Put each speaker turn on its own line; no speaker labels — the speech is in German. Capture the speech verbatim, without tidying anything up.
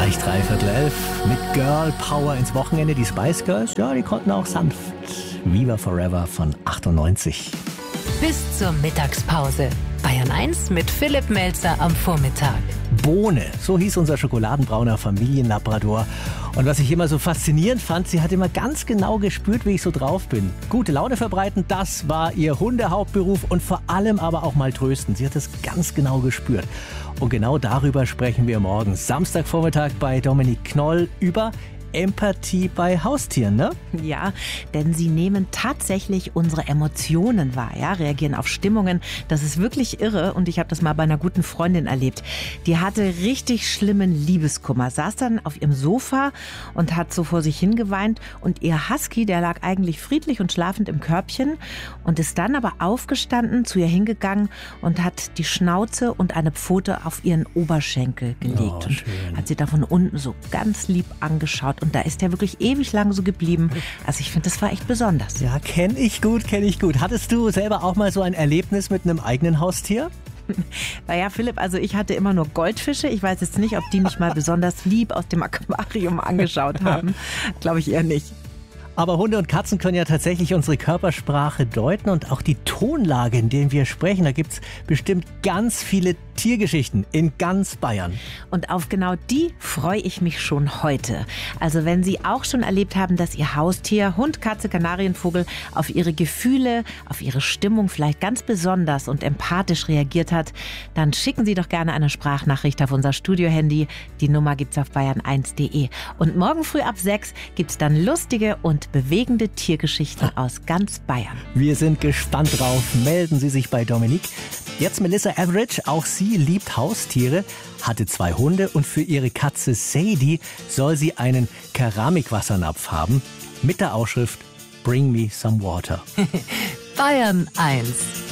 Gleich dreiviertel elf mit Girl Power ins Wochenende. Die Spice Girls, ja, die konnten auch sanft. Viva Forever von achtundneunzig.
Bis zur Mittagspause. Bayern eins mit Philipp Melzer am Vormittag.
Bohne, so hieß unser schokoladenbrauner Familienlabrador. Und was ich immer so faszinierend fand, sie hat immer ganz genau gespürt, wie ich so drauf bin. Gute Laune verbreiten, das war ihr Hundehauptberuf und vor allem aber auch mal trösten. Sie hat das ganz genau gespürt. Und genau darüber sprechen wir morgen, Samstagvormittag bei Dominik Knoll über Empathie bei Haustieren, ne?
Ja, denn sie nehmen tatsächlich unsere Emotionen wahr, ja, reagieren auf Stimmungen. Das ist wirklich irre und ich habe das mal bei einer guten Freundin erlebt. Die hatte richtig schlimmen Liebeskummer, saß dann auf ihrem Sofa und hat so vor sich hingeweint und ihr Husky, der lag eigentlich friedlich und schlafend im Körbchen und ist dann aber aufgestanden, zu ihr hingegangen und hat die Schnauze und eine Pfote auf ihren Oberschenkel gelegt
Oh,
und hat sie da von unten so ganz lieb angeschaut. Und da ist der wirklich ewig lang so geblieben. Also ich finde, das war echt besonders.
Ja, kenne ich gut, kenne ich gut. Hattest du selber auch mal so ein Erlebnis mit einem eigenen Haustier?
Naja, Philipp, also ich hatte immer nur Goldfische. Ich weiß jetzt nicht, ob die mich mal besonders lieb aus dem Aquarium angeschaut haben. Glaube ich eher nicht.
Aber Hunde und Katzen können ja tatsächlich unsere Körpersprache deuten und auch die Tonlage, in der wir sprechen. Da gibt es bestimmt ganz viele Tiergeschichten in ganz Bayern.
Und auf genau die freue ich mich schon heute. Also wenn Sie auch schon erlebt haben, dass Ihr Haustier, Hund, Katze, Kanarienvogel, auf Ihre Gefühle, auf Ihre Stimmung vielleicht ganz besonders und empathisch reagiert hat, dann schicken Sie doch gerne eine Sprachnachricht auf unser Studio-Handy. Die Nummer gibt's auf bayern eins punkt de. Und morgen früh ab sechs gibt's dann lustige und bewegende Tiergeschichten aus ganz Bayern.
Wir sind gespannt drauf. Melden Sie sich bei Dominik. Jetzt Melissa Average. Auch sie liebt Haustiere, hatte zwei Hunde und für ihre Katze Sadie soll sie einen Keramikwassernapf haben mit der Aufschrift Bring me some water.
Bayern eins